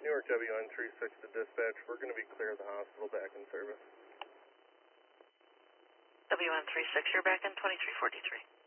New York WN36 to dispatch. We're going to be clear of the hospital, back in service. WN36, you're back in 2343.